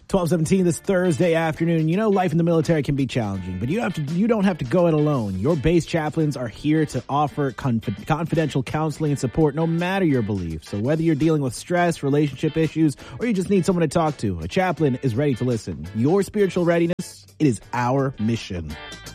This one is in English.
12:17 this Thursday afternoon. You know, life in the military can be challenging, but you don't have to go it alone. Your base chaplains are here to offer confidential counseling and support no matter your beliefs. So whether you're dealing with stress, relationship issues, or you just need someone to talk to, a chaplain is ready to listen. Your spiritual readiness, it is our mission.